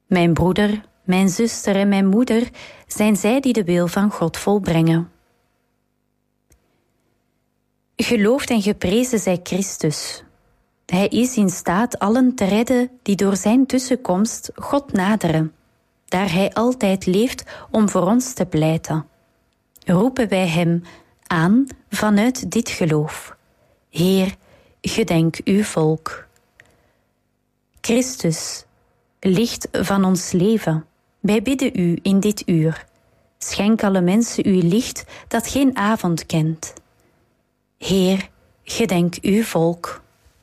Mijn broeder, mijn zuster en mijn moeder zijn zij die de wil van God volbrengen. Geloofd en geprezen zij Christus. Hij is in staat allen te redden die door zijn tussenkomst God naderen, daar hij altijd leeft om voor ons te pleiten. Roepen wij hem aan vanuit dit geloof. Heer, gedenk uw volk. Christus, licht van ons leven, wij bidden u in dit uur. Schenk alle mensen uw licht dat geen avond kent. Heer, gedenk uw volk.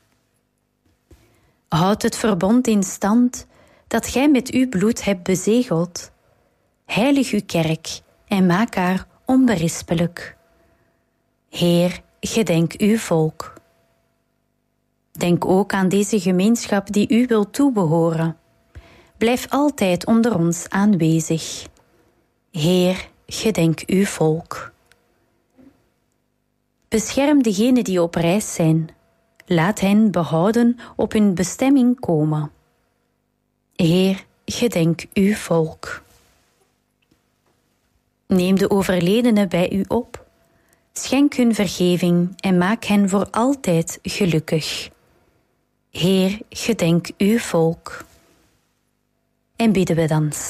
Houd het verbond in stand dat gij met uw bloed hebt bezegeld. Heilig uw kerk en maak haar onberispelijk. Heer, gedenk uw volk. Denk ook aan deze gemeenschap die u wilt toebehoren. Blijf altijd onder ons aanwezig. Heer, gedenk uw volk. Bescherm degenen die op reis zijn. Laat hen behouden op hun bestemming komen. Heer, gedenk uw volk. Neem de overledenen bij u op. Schenk hun vergeving en maak hen voor altijd gelukkig. Heer, gedenk uw volk. En bidden we dan